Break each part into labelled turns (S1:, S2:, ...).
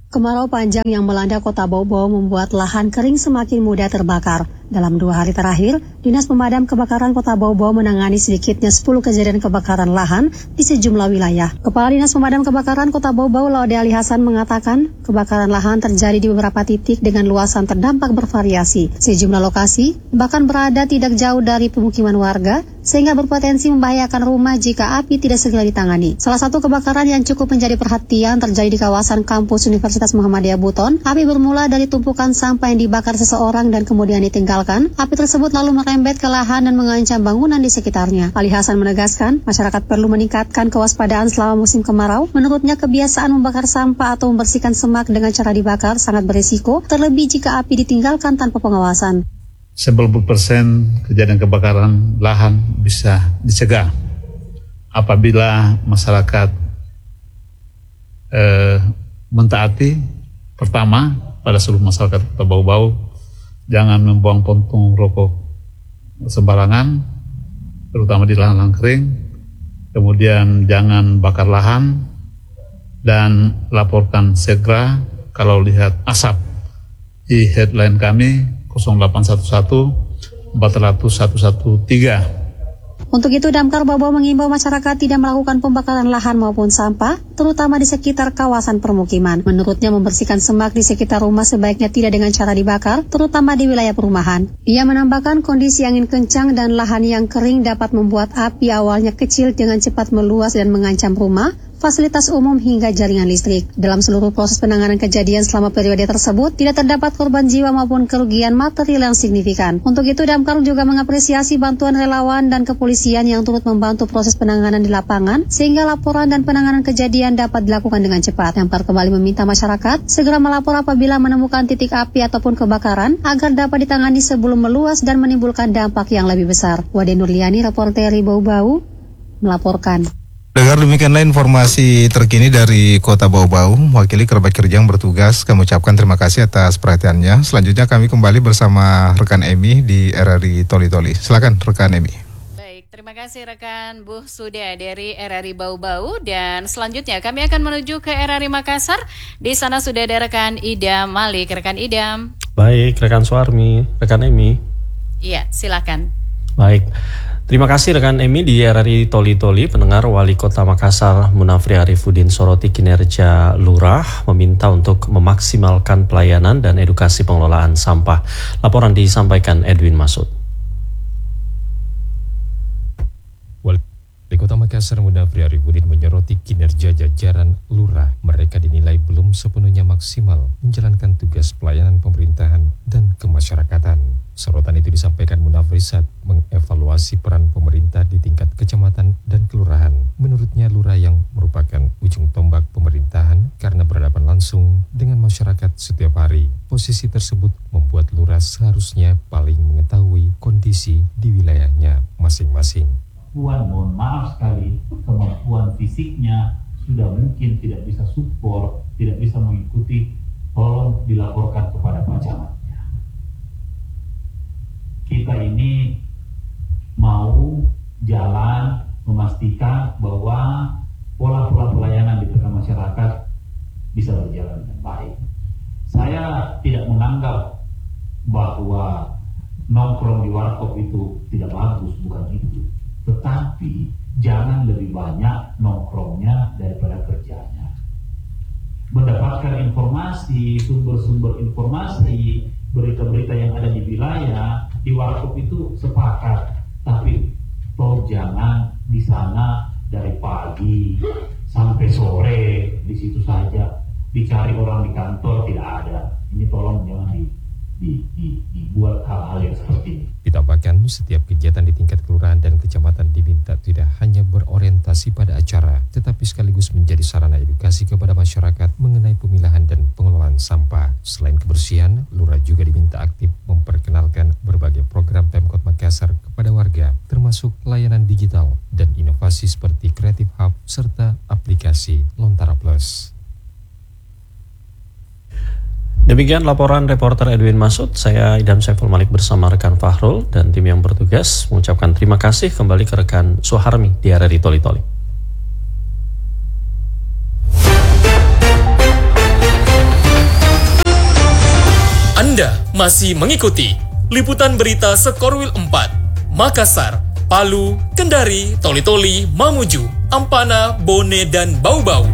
S1: Kemarau panjang yang melanda kota Bau-Bau membuat lahan kering semakin mudah terbakar. Dalam 2 hari terakhir, Dinas Pemadam Kebakaran Kota Bau-Bau menangani sedikitnya 10 kejadian kebakaran lahan di sejumlah wilayah. Kepala Dinas Pemadam Kebakaran Kota Bau-Bau, Laude Ali Hasan, mengatakan kebakaran lahan terjadi di beberapa titik dengan luasan terdampak bervariasi. Sejumlah lokasi bahkan berada tidak jauh dari pemukiman warga, sehingga berpotensi membahayakan rumah jika api tidak segera ditangani. Salah satu kebakaran yang cukup menjadi perhatian terjadi di kawasan kampus Universitas Muhammadiyah Buton. Api bermula dari tumpukan sampah yang dibakar seseorang dan kemudian ditinggalkan. Api tersebut lalu merembet ke lahan dan mengancam bangunan di sekitarnya. Ali Hasan menegaskan, masyarakat perlu meningkatkan kewaspadaan selama musim kemarau. Menurutnya, kebiasaan membakar sampah atau membersihkan semak dengan cara dibakar sangat berisiko, terlebih jika api ditinggalkan tanpa pengawasan.
S2: 90% kejadian kebakaran lahan bisa dicegah apabila masyarakat mentaati, pertama, pada seluruh masyarakat Kota Bau-Bau, jangan membuang puntung rokok sembarangan, terutama di lahan-lahan kering. Kemudian jangan bakar lahan dan laporkan segera kalau lihat asap. Di headline kami 0811 400 113.
S1: Untuk itu, Damkar Bau-Bau mengimbau masyarakat tidak melakukan pembakaran lahan maupun sampah, terutama di sekitar kawasan permukiman. Menurutnya, membersihkan semak di sekitar rumah sebaiknya tidak dengan cara dibakar, terutama di wilayah perumahan. Ia menambahkan kondisi angin kencang dan lahan yang kering dapat membuat api awalnya kecil dengan cepat meluas dan mengancam rumah, fasilitas umum hingga jaringan listrik. Dalam seluruh proses penanganan kejadian selama periode tersebut, tidak terdapat korban jiwa maupun kerugian material yang signifikan. Untuk itu, Damkar juga mengapresiasi bantuan relawan dan kepolisian yang turut membantu proses penanganan di lapangan, sehingga laporan dan penanganan kejadian dapat dilakukan dengan cepat. Damkar kembali meminta masyarakat segera melapor apabila menemukan titik api ataupun kebakaran, agar dapat ditangani sebelum meluas dan menimbulkan dampak yang lebih besar. Wade Nurliani, reporter Bau-Bau, melaporkan.
S3: Dengar demikianlah informasi terkini dari Kota Bau-Bau. Wakili kerabat kerja yang bertugas, kami ucapkan terima kasih atas perhatiannya. Selanjutnya kami kembali bersama rekan Emi di RRI Toli-Toli. Silakan rekan Emi.
S4: Baik, terima kasih rekan Bu Suda dari RRI Bau-Bau. Dan selanjutnya kami akan menuju ke RRI Makassar. Di sana sudah ada rekan Idam Malik. Rekan Idam.
S5: Baik, rekan Suarmi, rekan Emi.
S4: Iya, silakan.
S5: Baik. Terima kasih rekan Emi di RRI Toli-Toli. Pendengar, Wali Kota Makassar Munafri Arifudin soroti kinerja Lurah, meminta untuk memaksimalkan pelayanan dan edukasi pengelolaan sampah. Laporan disampaikan Edwin Masud.
S6: Wali Kota Makassar Munafri Arifudin menyoroti kinerja jajaran Lurah. Mereka dinilai belum sepenuhnya maksimal menjalankan tugas pelayanan pemerintahan dan kemasyarakatan. Sorotan itu disampaikan Munafri saat mengevaluasi peran pemerintah di tingkat kecamatan dan kelurahan. Menurutnya, Lurah yang merupakan ujung tombak pemerintahan karena berhadapan langsung dengan masyarakat setiap hari. Posisi tersebut membuat Lurah seharusnya paling mengetahui kondisi di wilayahnya masing-masing.
S7: Mohon maaf sekali, kemampuan fisiknya sudah mungkin tidak bisa support, tidak bisa mengikuti, tolong dilaporkan kepada Pak Camat. Kita ini mau jalan memastikan bahwa pola-pola pelayanan di tengah masyarakat bisa berjalan dengan baik. Saya tidak menganggap bahwa nongkrong di warkop itu tidak bagus, bukan itu. Tetapi jangan lebih banyak nongkrongnya daripada kerjanya. Mendapatkan informasi, sumber-sumber informasi, berita-berita yang ada di wilayah, di warkop itu sepakat. Tapi toh jangan di sana dari pagi sampai sore, di situ saja. Dicari orang di kantor tidak ada. Ini tolong jangan dibuat hal-hal yang seperti ini.
S6: Ditambahkan, setiap kegiatan di tingkat kelurahan dan kecamatan diminta tidak hanya berorientasi pada acara, tetapi sekaligus menjadi sarana edukasi kepada masyarakat mengenai pemilahan dan pengelolaan sampah. Selain kebersihan, Lurah juga diminta aktif memperkenalkan berbagai program Pemkot Makassar kepada warga, termasuk layanan digital dan inovasi seperti Creative Hub serta aplikasi Lontara Plus.
S5: Demikian laporan reporter Edwin Masud. Saya Idam Saiful Malik bersama rekan Fahrul dan tim yang bertugas mengucapkan terima kasih. Kembali ke rekan Suharmi di RRI Toli-Toli.
S8: Anda masih mengikuti liputan berita Sekorwil 4, Makassar, Palu, Kendari, Toli-Toli, Mamuju, Ampana, Bone, dan Bau-Bau.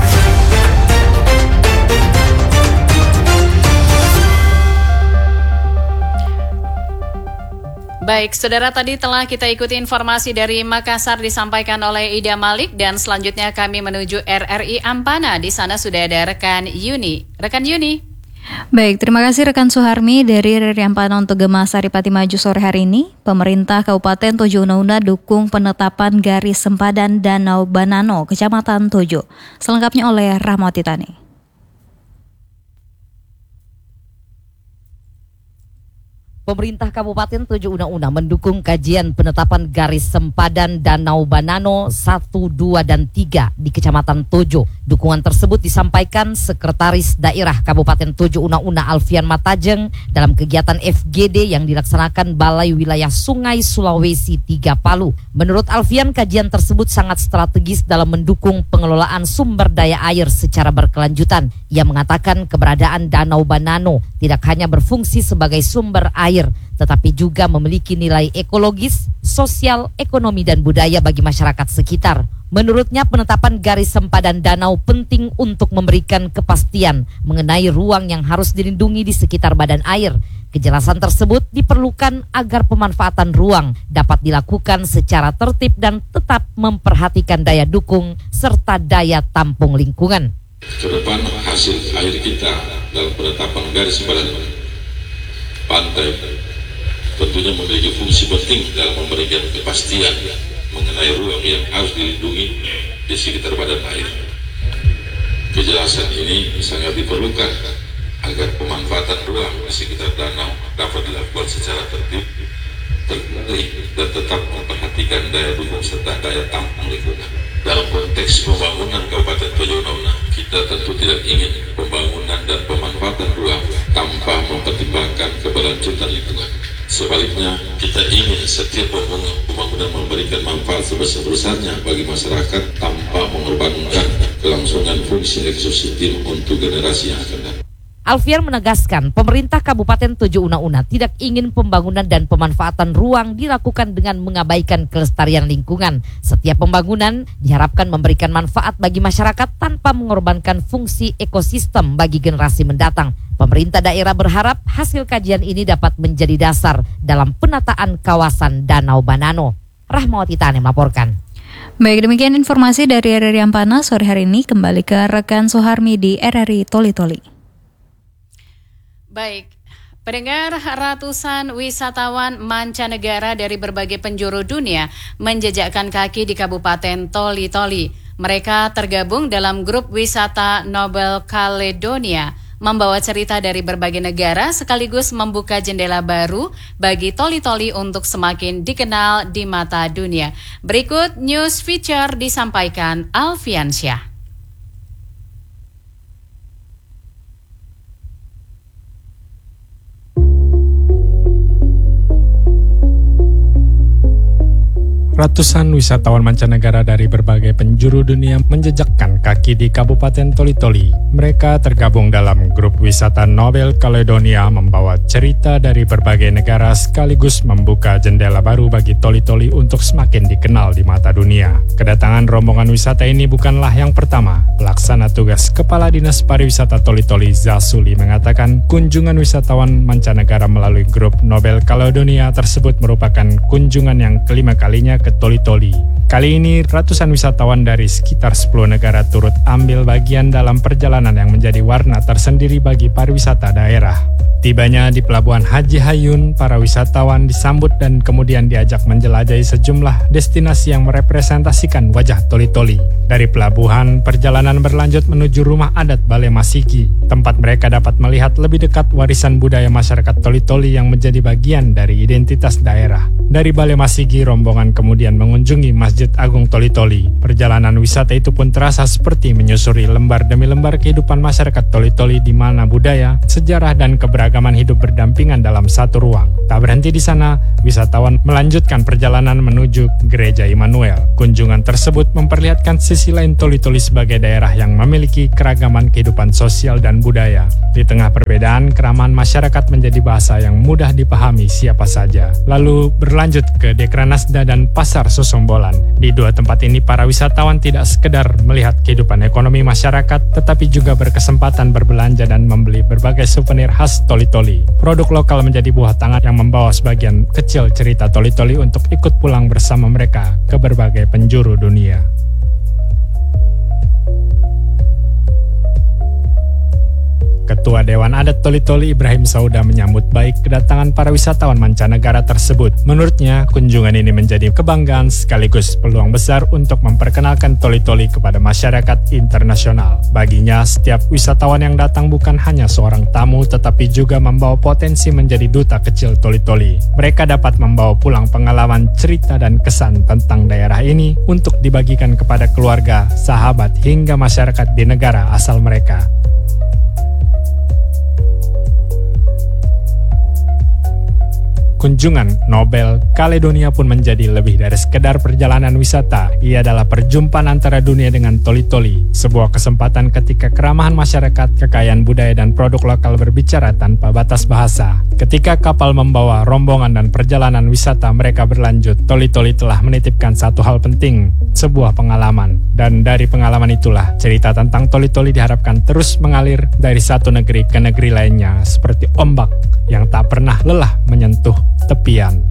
S4: Baik, saudara, tadi telah kita ikuti informasi dari Makassar disampaikan oleh Ida Malik, dan selanjutnya kami menuju RRI Ampana. Di sana sudah ada rekan Yuni. Rekan Yuni.
S9: Baik, terima kasih rekan Suharmi dari RRI Ampana untuk Gema Saripati Maju sore hari ini. Pemerintah Kabupaten Tojo Una-Una dukung penetapan garis sempadan Danau Banano, Kecamatan Tojo. Selengkapnya oleh Rahmawati Tani.
S10: Pemerintah Kabupaten Tojo Una-Una mendukung kajian penetapan garis sempadan Danau Banano 1, 2, dan 3 di Kecamatan Tojo. Dukungan tersebut disampaikan Sekretaris Daerah Kabupaten Tojo Una-Una Alfian Matajeng dalam kegiatan FGD yang dilaksanakan Balai Wilayah Sungai Sulawesi 3 Palu. Menurut Alfian, kajian tersebut sangat strategis dalam mendukung pengelolaan sumber daya air secara berkelanjutan. Ia mengatakan keberadaan Danau Banano tidak hanya berfungsi sebagai sumber air, tetapi juga memiliki nilai ekologis, sosial, ekonomi, dan budaya bagi masyarakat sekitar. Menurutnya, penetapan garis sempadan danau penting untuk memberikan kepastian mengenai ruang yang harus dilindungi di sekitar badan air. Kejelasan tersebut diperlukan agar pemanfaatan ruang dapat dilakukan secara tertib dan tetap memperhatikan daya dukung serta daya tampung lingkungan.
S11: Kedepan hasil air kita dalam penetapan garis sempadan pantai tentunya memiliki fungsi penting dalam memberikan kepastian mengenai ruang yang harus dilindungi di sekitar badan air. Kejelasan ini sangat diperlukan agar pemanfaatan ruang di sekitar danau dapat dilakukan secara tertib, terkendali, dan tetap memperhatikan daya dukung serta daya tampung lingkungan. Dalam konteks pembangunan Kabupaten Tojo Una-Una, kita tentu tidak ingin pembangunan dan pemanfaatan ruang tanpa mempertimbangkan keberlanjutan lingkungan. Sebaliknya, kita ingin setiap pembangunan memberikan manfaat sebesar-besarnya bagi masyarakat tanpa mengorbankan kelangsungan fungsi ekosistem untuk generasi yang akan datang.
S10: Alfian menegaskan pemerintah Kabupaten Tojo Una-Una tidak ingin pembangunan dan pemanfaatan ruang dilakukan dengan mengabaikan kelestarian lingkungan. Setiap pembangunan diharapkan memberikan manfaat bagi masyarakat tanpa mengorbankan fungsi ekosistem bagi generasi mendatang. Pemerintah daerah berharap hasil kajian ini dapat menjadi dasar dalam penataan kawasan Danau Banano. Rahmawati Tani melaporkan.
S9: Baik, demikian informasi dari RRI Ampana sore hari ini. Kembali ke rekan Suharmi di RRI Toli-Toli.
S4: Baik, pendengar, ratusan wisatawan mancanegara dari berbagai penjuru dunia menjejakkan kaki di Kabupaten Toli-Toli. Mereka tergabung dalam grup wisata Nouvelle Caledonia, membawa cerita dari berbagai negara sekaligus membuka jendela baru bagi Toli-Toli untuk semakin dikenal di mata dunia. Berikut news feature disampaikan Alfian Syah.
S12: Ratusan wisatawan mancanegara dari berbagai penjuru dunia menjejakkan kaki di Kabupaten Toli-Toli. Mereka tergabung dalam grup wisata Nouvelle Caledonia membawa cerita dari berbagai negara sekaligus membuka jendela baru bagi Toli-Toli untuk semakin dikenal di mata dunia. Kedatangan rombongan wisata ini bukanlah yang pertama. Pelaksana tugas Kepala Dinas Pariwisata Toli-Toli Zasuli mengatakan kunjungan wisatawan mancanegara melalui grup Nouvelle Caledonia tersebut merupakan kunjungan yang kelima kalinya ke Toli-Toli. Kali ini ratusan wisatawan dari sekitar 10 negara turut ambil bagian dalam perjalanan yang menjadi warna tersendiri bagi pariwisata daerah. Tibanya di Pelabuhan Haji Hayun, para wisatawan disambut dan kemudian diajak menjelajahi sejumlah destinasi yang merepresentasikan wajah Toli-Toli. Dari pelabuhan, perjalanan berlanjut menuju rumah adat Balai Masigi. Tempat mereka dapat melihat lebih dekat warisan budaya masyarakat Toli-Toli yang menjadi bagian dari identitas daerah. Dari Balai Masigi, rombongan kemudian kemudian mengunjungi Masjid Agung Toli-Toli. Perjalanan wisata itu pun terasa seperti menyusuri lembar demi lembar kehidupan masyarakat Toli-Toli di mana budaya, sejarah, dan keberagaman hidup berdampingan dalam satu ruang. Tak berhenti di sana, wisatawan melanjutkan perjalanan menuju Gereja Immanuel. Kunjungan tersebut memperlihatkan sisi lain Toli-Toli sebagai daerah yang memiliki keragaman kehidupan sosial dan budaya. Di tengah perbedaan, keramahan masyarakat menjadi bahasa yang mudah dipahami siapa saja. Lalu berlanjut ke Dekranasda dan Pasar Sosombolan. Di dua tempat ini para wisatawan tidak sekedar melihat kehidupan ekonomi masyarakat, tetapi juga berkesempatan berbelanja dan membeli berbagai souvenir khas Toli-Toli. Produk lokal menjadi buah tangan yang membawa sebagian kecil cerita Toli-Toli untuk ikut pulang bersama mereka ke berbagai penjuru dunia. Ketua Dewan Adat Toli-Toli Ibrahim Sauda menyambut baik kedatangan para wisatawan mancanegara tersebut. Menurutnya, kunjungan ini menjadi kebanggaan sekaligus peluang besar untuk memperkenalkan Toli-Toli kepada masyarakat internasional. Baginya, setiap wisatawan yang datang bukan hanya seorang tamu, tetapi juga membawa potensi menjadi duta kecil Toli-Toli. Mereka dapat membawa pulang pengalaman, cerita, dan kesan tentang daerah ini untuk dibagikan kepada keluarga, sahabat, hingga masyarakat di negara asal mereka. Kunjungan Nobel Kaledonia pun menjadi lebih dari sekedar perjalanan wisata. Ia adalah perjumpaan antara dunia dengan Toli-Toli, sebuah kesempatan ketika keramahan masyarakat, kekayaan budaya, dan produk lokal berbicara tanpa batas bahasa. Ketika kapal membawa rombongan dan perjalanan wisata mereka berlanjut, Toli-Toli telah menitipkan satu hal penting, sebuah pengalaman. Dan dari pengalaman itulah, cerita tentang Toli-Toli diharapkan terus mengalir dari satu negeri ke negeri lainnya, seperti ombak yang tak pernah lelah menyentuh tepian.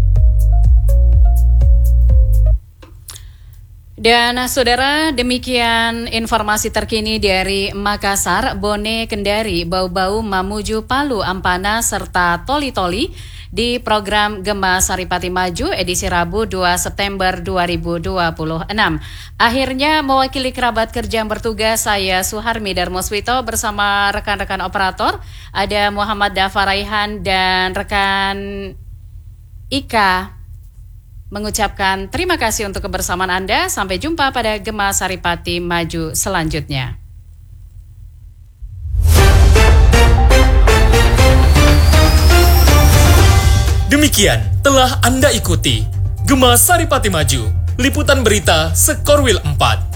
S4: Dan saudara, demikian informasi terkini dari Makassar, Bone, Kendari, Bau-Bau, Mamuju, Palu, Ampana, serta Toli-Toli di program Gema Saripati Maju edisi Rabu 2 September 2026. Akhirnya mewakili kerabat kerja yang bertugas, saya Suharmi Darmoswito bersama rekan-rekan operator, ada Muhammad Dafaraihan dan rekan Ika, mengucapkan terima kasih untuk kebersamaan Anda. Sampai jumpa pada Gema Saripati Maju selanjutnya.
S8: Demikian telah Anda ikuti Gema Saripati Maju, liputan berita Sekorwil 4.